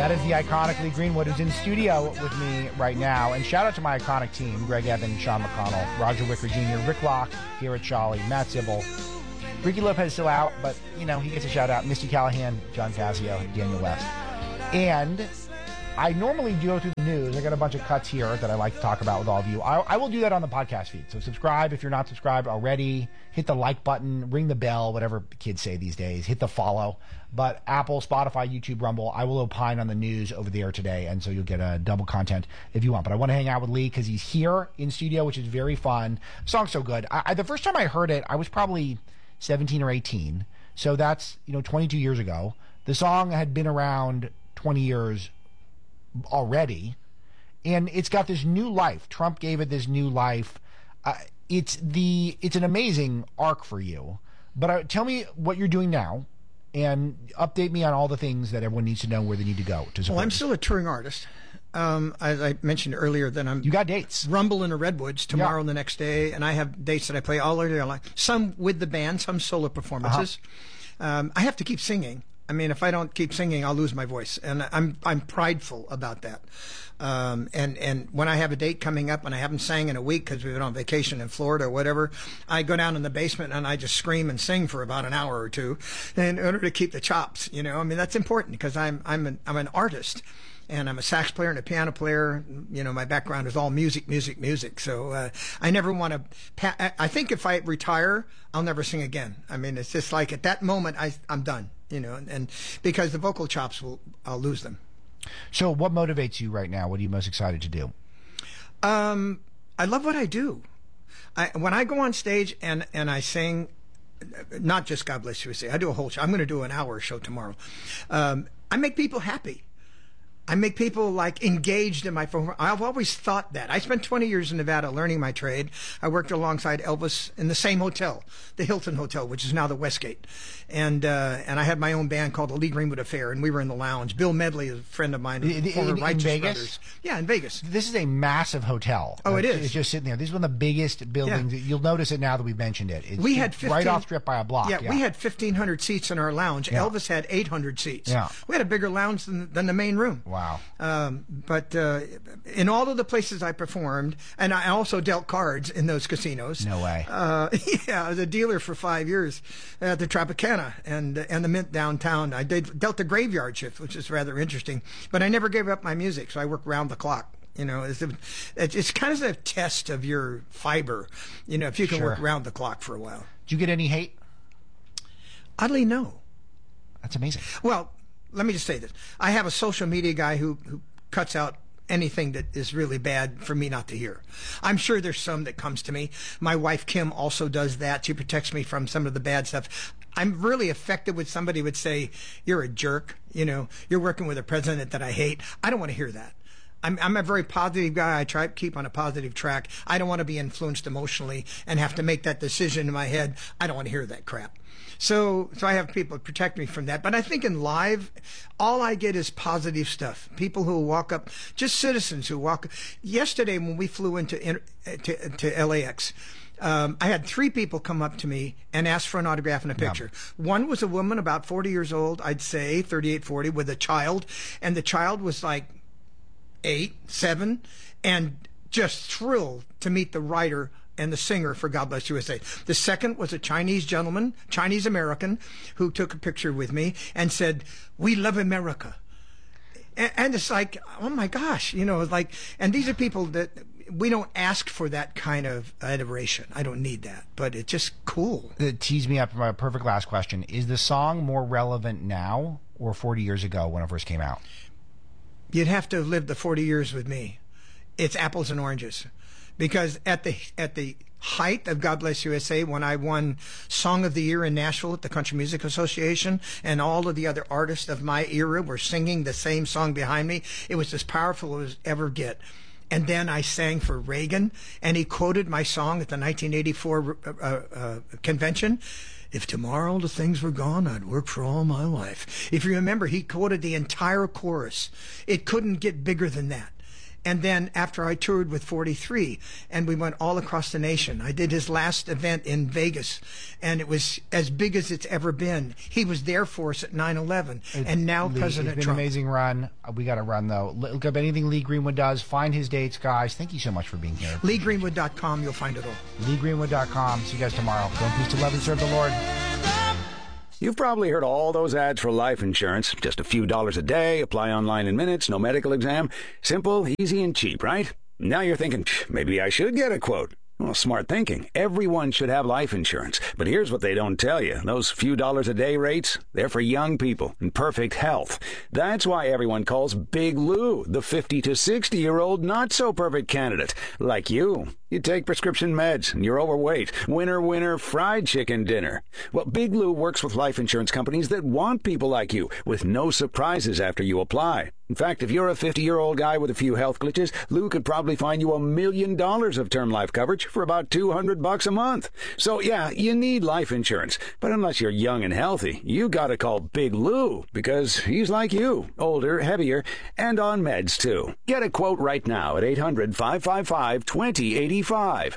That is the iconic Lee Greenwood, who's in studio with me right now. And shout out to my iconic team, Greg Evans, Sean McConnell, Roger Wicker Jr., Rick Locke, Garrett Charlie, Matt Zibble. Ricky Lopez is still out, but, you know, he gets a shout out. Misty Callahan, John Casio, Daniel West. And I normally go through the news. I got a bunch of cuts here that I like to talk about with all of you. I will do that on the podcast feed. So subscribe if you're not subscribed already. Hit the like button, ring the bell, whatever kids say these days. Hit the follow. But Apple, Spotify, YouTube, Rumble, I will opine on the news over there today, and so you'll get a double content if you want. But I want to hang out with Lee because he's here in studio, which is very fun. The song's so good. The first time I heard it, I was probably 17 or 18. So that's, 22 years ago. The song had been around 20 years already, and it's got this new life. Trump gave it this new life. It's an amazing arc for you. But tell me what you're doing now, and update me on all the things that everyone needs to know where they need to go to support. Well, I'm still a touring artist. As I mentioned earlier, that you got dates. Rumble in the Redwoods tomorrow and the next day, and I have dates that I play all over the line. Some with the band, some solo performances. I have to keep singing. I mean, if I don't keep singing, I'll lose my voice, and I'm prideful about that. And when I have a date coming up and I haven't sang in a week because we've been on vacation in Florida or whatever, I go down in the basement and I just scream and sing for about an hour or two in order to keep the chops. I mean, that's important because I'm an artist. And I'm a sax player and a piano player. My background is all music. So I never want to. I think if I retire, I'll never sing again. I mean, it's just like at that moment, I'm done. And because the vocal chops I'll lose them. So what motivates you right now? What are you most excited to do? I love what I do. When I go on stage and I sing, not just God Bless USA, I do a whole show. I'm going to do an hour show tomorrow. I make people happy. I make people engaged in my performance. I've always thought that. I spent 20 years in Nevada learning my trade. I worked alongside Elvis in the same hotel, the Hilton Hotel, which is now the Westgate. And I had my own band called the Lee Greenwood Affair, and we were in the lounge. Bill Medley is a friend of mine. In Vegas? Brothers. Yeah, in Vegas. This is a massive hotel. Oh, it is. It's just sitting there. This is one of the biggest buildings. Yeah. You'll notice it now that we've mentioned it. We had 15, right off strip by a block. Yeah, we had 1,500 seats in our lounge. Yeah. Elvis had 800 seats. Yeah. We had a bigger lounge than the main room. Wow. But in all of the places I performed, and I also dealt cards in those casinos. No way. Yeah, I was a dealer for 5 years at the Tropicana and the Mint downtown. I dealt the graveyard shift, which is rather interesting. But I never gave up my music, so I worked round the clock. It's kind of a test of your fiber. If you can work round the clock for a while. Did you get any hate? Oddly, no. That's amazing. Well, let me just say this. I have a social media guy who cuts out anything that is really bad for me not to hear. I'm sure there's some that comes to me. My wife, Kim, also does that. She protects me from some of the bad stuff. I'm really affected when somebody would say, you're a jerk. You're working with a president that I hate. I don't want to hear that. I'm a very positive guy. I try to keep on a positive track. I don't want to be influenced emotionally and have to make that decision in my head. I don't want to hear that crap. So I have people protect me from that. But I think in live, all I get is positive stuff. People who walk up, just citizens who walk. Yesterday when we flew into LAX, I had 3 people come up to me and ask for an autograph and a picture. Yeah. One was a woman about 40 years old, I'd say 38, 40, with a child. And the child was like 8, 7, and just thrilled to meet the writer and the singer for God Bless USA. The second was a Chinese gentleman, Chinese American, who took a picture with me and said, "We love America." And it's like, oh my gosh, and these are people that we don't ask for that kind of adoration. I don't need that, but it's just cool. It tees me up for my perfect last question. Is the song more relevant now or 40 years ago when it first came out? You'd have to have lived the 40 years with me. It's apples and oranges. Because at the height of God Bless USA, when I won Song of the Year in Nashville at the Country Music Association, and all of the other artists of my era were singing the same song behind me, it was as powerful as ever get. And then I sang for Reagan, and he quoted my song at the 1984 convention. If tomorrow the things were gone, I'd work for all my life. If you remember, he quoted the entire chorus. It couldn't get bigger than that. And then after I toured with 43, and we went all across the nation, I did his last event in Vegas, and it was as big as it's ever been. He was there for us at 9/11, and now President It's been Trump. an amazing run. We got to run, though. Look up anything Lee Greenwood does. Find his dates, guys. Thank you so much for being here. LeeGreenwood.com, you'll find it all. LeeGreenwood.com. See you guys tomorrow. Go in peace to love and serve the Lord. You've probably heard all those ads for life insurance. Just a few dollars a day, apply online in minutes, no medical exam. Simple, easy, and cheap, right? Now you're thinking, maybe I should get a quote. Well, smart thinking. Everyone should have life insurance. But here's what they don't tell you. Those few dollars a day rates, they're for young people in perfect health. That's why everyone calls Big Lou the 50 to 60-year-old not-so-perfect candidate, like you. You take prescription meds, and you're overweight. Winner, fried chicken dinner. Well, Big Lou works with life insurance companies that want people like you, with no surprises after you apply. In fact, if you're a 50-year-old guy with a few health glitches, Lou could probably find you $1 million of term life coverage for about $200 a month. So, yeah, you need life insurance. But unless you're young and healthy, you gotta call Big Lou, because he's like you, older, heavier, and on meds, too. Get a quote right now at 800-555-2085.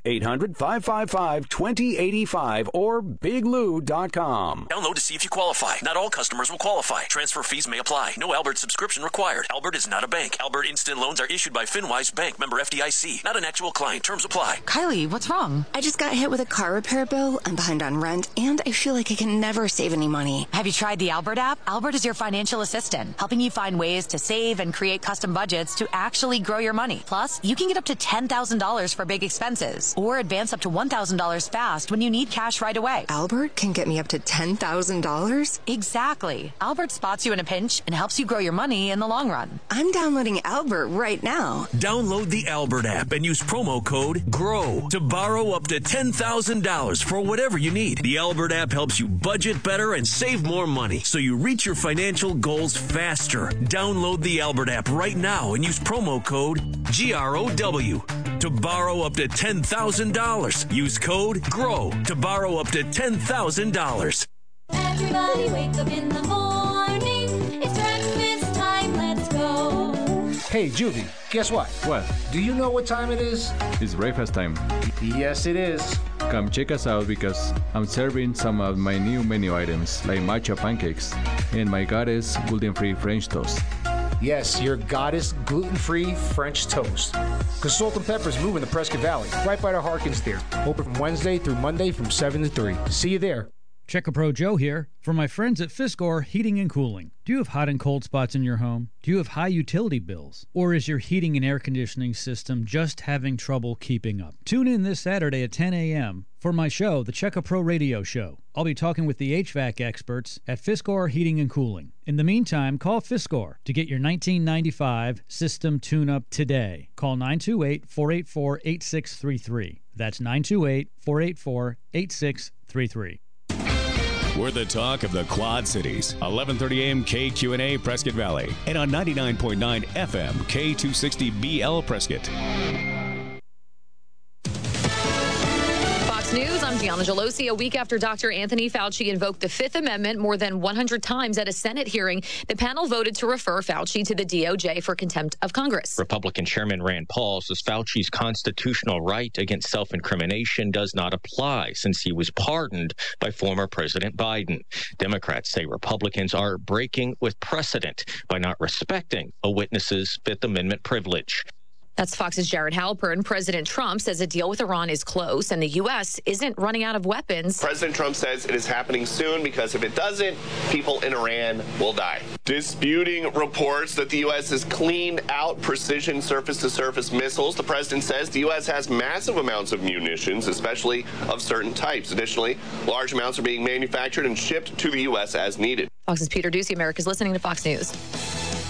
800-555-2085 or biglou.com. Download to see if you qualify. Not all customers will qualify. Transfer fees may apply. No Albert subscription required. Albert is not a bank. Albert Instant Loans are issued by FinWise Bank, member FDIC. Not an actual client. Terms apply. Kylie, what's wrong? I just got hit with a car repair bill. I'm behind on rent, and I feel like I can never save any money. Have you tried the Albert app? Albert is your financial assistant, helping you find ways to save and create custom budgets to actually grow your money. Plus, you can get up to $10,000 for big expenses or advance up to $1,000 fast when you need cash right away. Albert can get me up to $10,000? Exactly. Albert spots you in a pinch and helps you grow your money in the long run. I'm downloading Albert right now. Download the Albert app and use promo code GROW to borrow up to $10,000 for whatever you need. The Albert app helps you budget better and save more money so you reach your financial goals faster. Download the Albert app right now and use promo code GROW to borrow up to $10,000. Use code GROW to borrow up to $10,000. Everybody wake up in the morning. It's breakfast time. Let's go. Hey, Juvie, guess what? What? Do you know what time it is? It's breakfast time. Yes, it is. Come check us out because I'm serving some of my new menu items like matcha pancakes and my goddess gluten-free French toast. Yes, your goddess gluten-free French toast. Because Salt and Pepper's moving to Prescott Valley, right by the Harkins Theater. Open from Wednesday through Monday from 7 to 3. See you there. Check-A-Pro Joe here for my friends at Fiskor Heating and Cooling. Do you have hot and cold spots in your home? Do you have high utility bills? Or is your heating and air conditioning system just having trouble keeping up? Tune in this Saturday at 10 a.m. for my show, the Check-A-Pro Radio Show. I'll be talking with the HVAC experts at Fiskor Heating and Cooling. In the meantime, call Fiskor to get your 1995 system tune-up today. Call 928-484-8633. That's 928-484-8633. We're the talk of the Quad Cities. 1130 AM KQNA Prescott Valley. And on 99.9 FM K260BL Prescott. Fox News, I'm Gianna Gelosi. A week after Dr. Anthony Fauci invoked the Fifth Amendment more than 100 times at a Senate hearing, the panel voted to refer Fauci to the DOJ for contempt of Congress. Republican Chairman Rand Paul says Fauci's constitutional right against self-incrimination does not apply since he was pardoned by former President Biden. Democrats say Republicans are breaking with precedent by not respecting a witness's Fifth Amendment privilege. That's Fox's Jared Halpern. President Trump says a deal with Iran is close and the U.S. isn't running out of weapons. President Trump says it is happening soon because if it doesn't, people in Iran will die. Disputing reports that the U.S. has cleaned out precision surface-to-surface missiles, the president says the U.S. has massive amounts of munitions, especially of certain types. Additionally, large amounts are being manufactured and shipped to the U.S. as needed. Fox's Peter Doocy. America's listening to Fox News.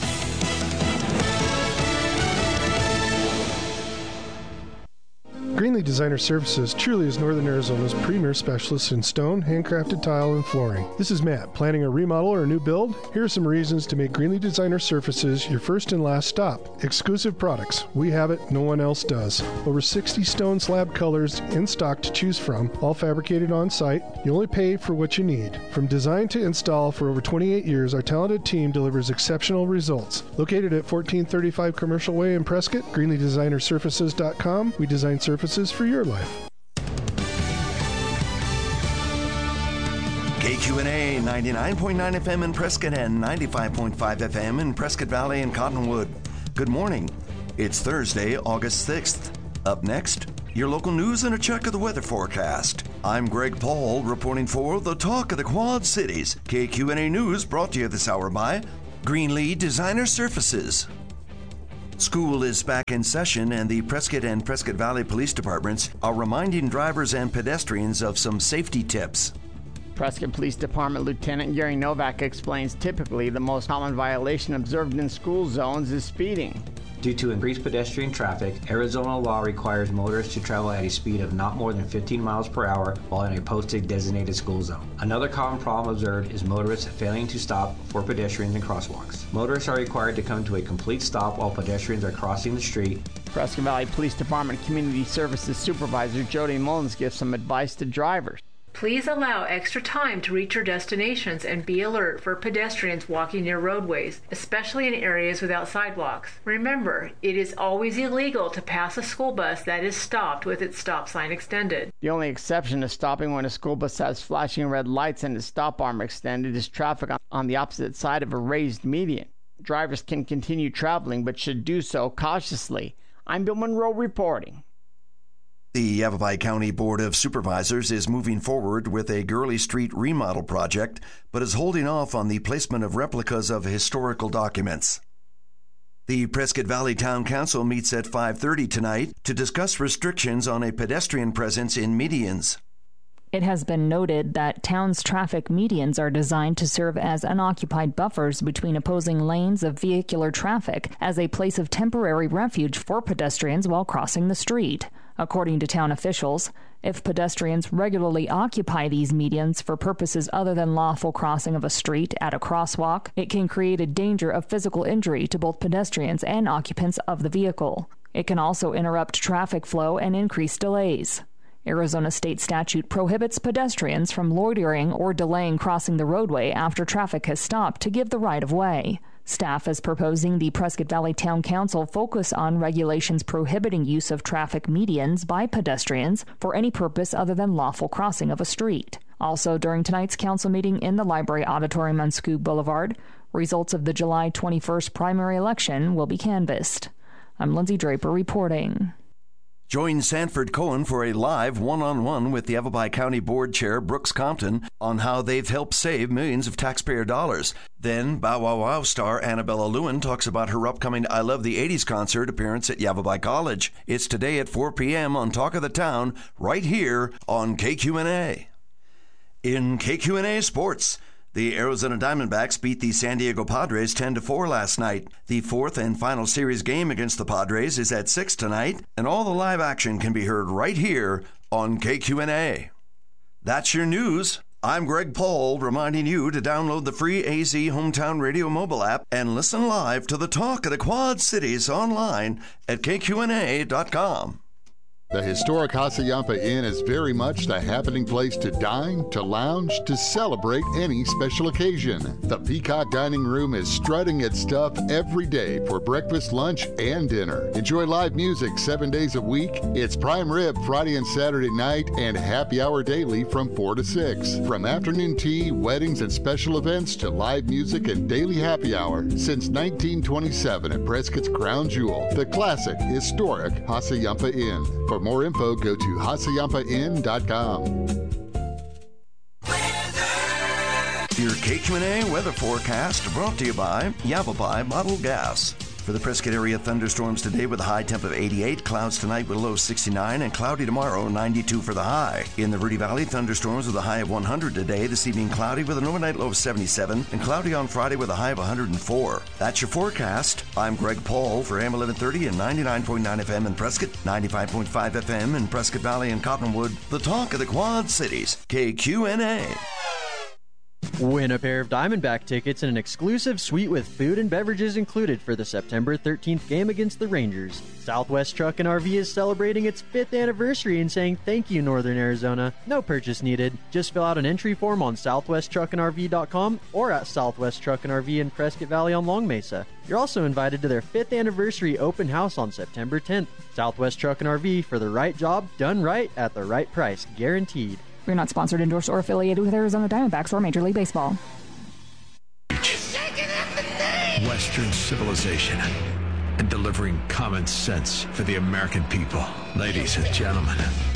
Greenleaf Greenlee Designer Services truly is Northern Arizona's premier specialist in stone, handcrafted tile, and flooring. This is Matt. Planning a remodel or a new build? Here are some reasons to make Greenlee Designer Surfaces your first and last stop. Exclusive products. We have it, no one else does. Over 60 stone slab colors in stock to choose from, all fabricated on site. You only pay for what you need. From design to install for over 28 years, our talented team delivers exceptional results. Located at 1435 Commercial Way in Prescott, GreenleeDesignerSurfaces.com. We design surfaces for your life. KQNA 99.9 FM in Prescott and 95.5 FM in Prescott Valley and Cottonwood. Good morning. It's Thursday, August 6th. Up next, your local news and a check of the weather forecast. I'm Greg Paul reporting for the Talk of the Quad Cities. KQNA News brought to you this hour by Greenlee Designer Surfaces. School is back in session, and the Prescott and Prescott Valley Police Departments are reminding drivers and pedestrians of some safety tips. Prescott Police Department Lieutenant Gary Novak explains typically the most common violation observed in school zones is speeding. Due to increased pedestrian traffic, Arizona law requires motorists to travel at a speed of not more than 15 miles per hour while in a posted designated school zone. Another common problem observed is motorists failing to stop for pedestrians in crosswalks. Motorists are required to come to a complete stop while pedestrians are crossing the street. Prescott Valley Police Department Community Services Supervisor Jody Mullins gives some advice to drivers. Please allow extra time to reach your destinations and be alert for pedestrians walking near roadways, especially in areas without sidewalks. Remember, it is always illegal to pass a school bus that is stopped with its stop sign extended. The only exception to stopping when a school bus has flashing red lights and its stop arm extended is traffic on the opposite side of a raised median. Drivers can continue traveling but should do so cautiously. I'm Bill Monroe reporting. The Yavapai County Board of Supervisors is moving forward with a Gurley Street remodel project, but is holding off on the placement of replicas of historical documents. The Prescott Valley Town Council meets at 5:30 tonight to discuss restrictions on a pedestrian presence in medians. It has been noted that town's traffic medians are designed to serve as unoccupied buffers between opposing lanes of vehicular traffic as a place of temporary refuge for pedestrians while crossing the street. According to town officials, if pedestrians regularly occupy these medians for purposes other than lawful crossing of a street at a crosswalk, it can create a danger of physical injury to both pedestrians and occupants of the vehicle. It can also interrupt traffic flow and increase delays. Arizona state statute prohibits pedestrians from loitering or delaying crossing the roadway after traffic has stopped to give the right of way. Staff is proposing the Prescott Valley Town Council focus on regulations prohibiting use of traffic medians by pedestrians for any purpose other than lawful crossing of a street. Also, during tonight's council meeting in the Library Auditorium on Scoop Boulevard, results of the July 21st primary election will be canvassed. I'm Lindsay Draper reporting. Join Sanford Cohen for a live one-on-one with the Yavapai County Board Chair Brooks Compton on how they've helped save millions of taxpayer dollars. Then Bow Wow Wow star Annabella Lewin talks about her upcoming I Love the 80s concert appearance at Yavapai College. It's today at 4 p.m. on Talk of the Town, right here on KQNA. In KQNA Sports, the Arizona Diamondbacks beat the San Diego Padres 10-4 last night. The fourth and final series game against the Padres is at 6 tonight, and all the live action can be heard right here on KQNA. That's your news. I'm Greg Paul, reminding you to download the free AZ Hometown Radio mobile app and listen live to the Talk of the Quad Cities online at kqna.com. The historic Hassayampa Inn is very much the happening place to dine, to lounge, to celebrate any special occasion. The Peacock Dining Room is strutting its stuff every day for breakfast, lunch, and dinner. Enjoy live music 7 days a week. It's prime rib Friday and Saturday night and happy hour daily from 4 to 6. From afternoon tea, weddings, and special events to live music and daily happy hour since 1927 at Prescott's Crown Jewel, the classic, historic Hassayampa Inn. For more info, go to HassayampaInn.com. Your KQNA weather forecast brought to you by Yavapai Bottled Gas. For the Prescott area, thunderstorms today with a high temp of 88, clouds tonight with a low 69, and cloudy tomorrow, 92 for the high. In the Rudy Valley, thunderstorms with a high of 100 today, this evening cloudy with an overnight low of 77, and cloudy on Friday with a high of 104. That's your forecast. I'm Greg Paul for AM 1130 and 99.9 FM in Prescott, 95.5 FM in Prescott Valley and Cottonwood, the talk of the Quad Cities, KQNA. Win a pair of Diamondback tickets and an exclusive suite with food and beverages included for the September 13th game against the Rangers. Southwest Truck and RV is celebrating its 5th anniversary and saying thank you, Northern Arizona. No purchase needed. Just fill out an entry form on southwesttruckandrv.com or at Southwest Truck and RV in Prescott Valley on Long Mesa. You're also invited to their 5th anniversary open house on September 10th. Southwest Truck and RV, for the right job, done right, at the right price, guaranteed. We're not sponsored, endorsed, or affiliated with Arizona Diamondbacks or Major League Baseball. Western civilization and delivering common sense for the American people. Ladies and gentlemen,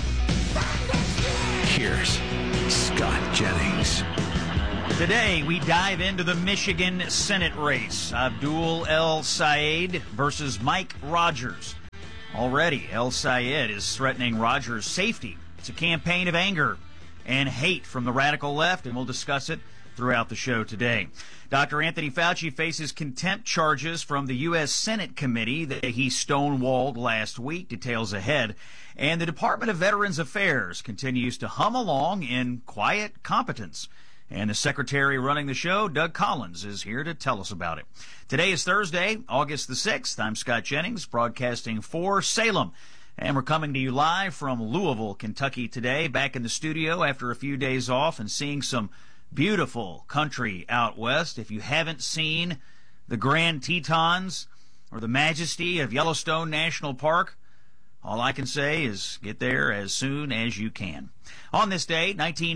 here's Scott Jennings. Today, we dive into the Michigan Senate race. Abdul El Sayed versus Mike Rogers. Already, El Sayed is threatening Rogers' safety. It's a campaign of anger and hate from the radical left, and we'll discuss it throughout the show today. Dr. Anthony Fauci faces contempt charges from the U.S. Senate committee that he stonewalled last week. Details ahead. And the Department of Veterans Affairs continues to hum along in quiet competence. And the secretary running the show, Doug Collins, is here to tell us about it. Today is Thursday, August the 6th. I'm Scott Jennings, broadcasting for Salem. And we're coming to you live from Louisville, Kentucky today, back in the studio after a few days off and seeing some beautiful country out west. If you haven't seen the Grand Tetons or the majesty of Yellowstone National Park, all I can say is get there as soon as you can. On this day,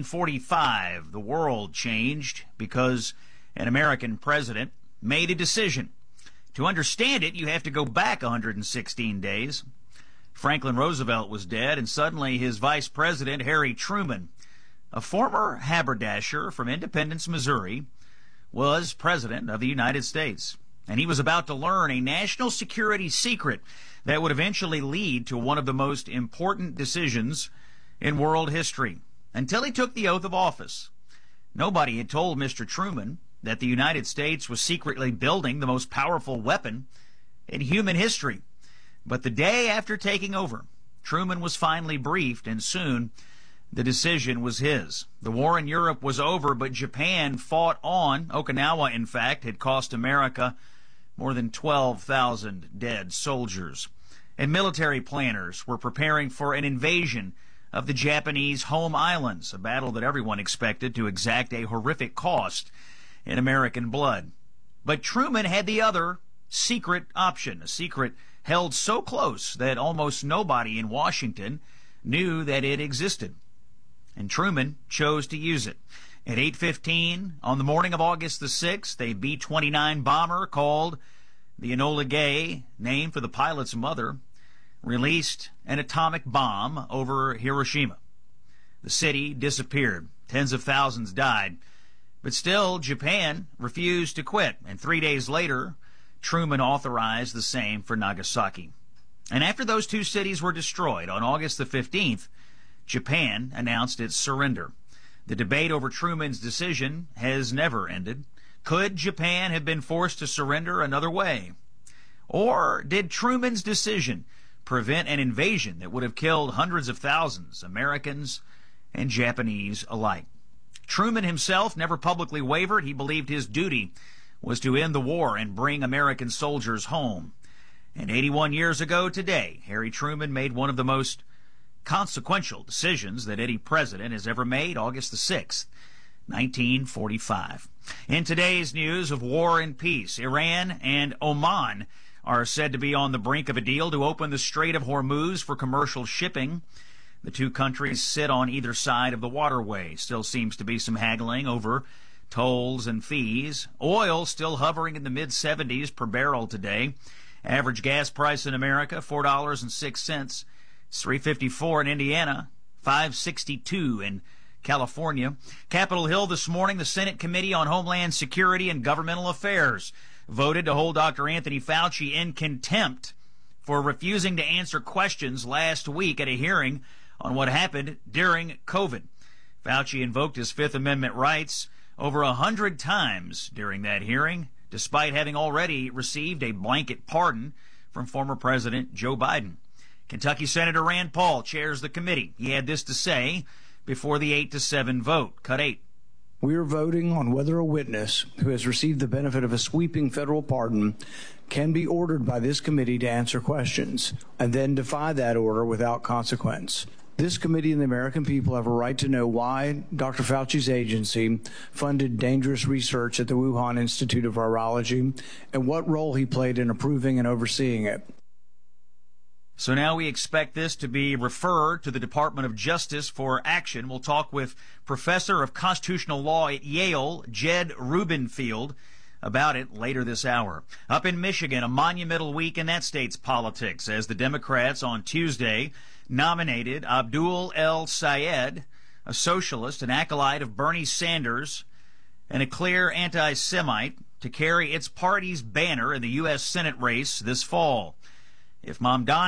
1945, the world changed because an American president made a decision. To understand it, you have to go back 116 days. Franklin Roosevelt was dead, and suddenly his vice president, Harry Truman, a former haberdasher from Independence, Missouri, was president of the United States. And he was about to learn a national security secret that would eventually lead to one of the most important decisions in world history. Until he took the oath of office, nobody had told Mr. Truman that the United States was secretly building the most powerful weapon in human history. But the day after taking over, Truman was finally briefed, and soon the decision was his. The war in Europe was over, but Japan fought on. Okinawa, in fact, had cost America more than 12,000 dead soldiers. And military planners were preparing for an invasion of the Japanese home islands, a battle that everyone expected to exact a horrific cost in American blood. But Truman had the other secret option, a secret held so close that almost nobody in Washington knew that it existed. And Truman chose to use it. At 8:15 on the morning of August the 6th, a B-29 bomber called the Enola Gay, named for the pilot's mother, released an atomic bomb over Hiroshima. The city disappeared. Tens of thousands died. But still, Japan refused to quit. And 3 days later, Truman authorized the same for Nagasaki. And after those two cities were destroyed on August the 15th, Japan announced its surrender. The debate over Truman's decision has never ended. Could Japan have been forced to surrender another way? Or did Truman's decision prevent an invasion that would have killed hundreds of thousands, Americans and Japanese alike? Truman himself never publicly wavered. He believed his duty was to end the war and bring American soldiers home. And 81 years ago today, Harry Truman made one of the most consequential decisions that any president has ever made, August the 6th, 1945. In today's news of war and peace, Iran and Oman are said to be on the brink of a deal to open the Strait of Hormuz for commercial shipping. The two countries sit on either side of the waterway. Still seems to be some haggling over tolls and fees. Oil still hovering in the mid-70s per barrel today. Average gas price in America, $4.06. It's $3.54 in Indiana, $5.62 in California. Capitol Hill this morning, the Senate Committee on Homeland Security and Governmental Affairs voted to hold Dr. Anthony Fauci in contempt for refusing to answer questions last week at a hearing on what happened during COVID. Fauci invoked his Fifth Amendment rights over 100 times during that hearing, despite having already received a blanket pardon from former President Joe Biden. Kentucky Senator Rand Paul chairs the committee. He had this to say before the 8-7 vote. Cut 8. We are voting on whether a witness who has received the benefit of a sweeping federal pardon can be ordered by this committee to answer questions and then defy that order without consequence. This committee and the American people have a right to know why Dr. Fauci's agency funded dangerous research at the Wuhan Institute of Virology and what role he played in approving and overseeing it. So now we expect this to be referred to the Department of Justice for action. We'll talk with Professor of Constitutional Law at Yale, Jed Rubenfield, about it later this hour. Up in Michigan, a monumental week in that state's politics as the Democrats on Tuesday nominated Abdul El-Sayed, a socialist, an acolyte of Bernie Sanders, and a clear anti-Semite, to carry its party's banner in the U.S. Senate race this fall. If Mamdani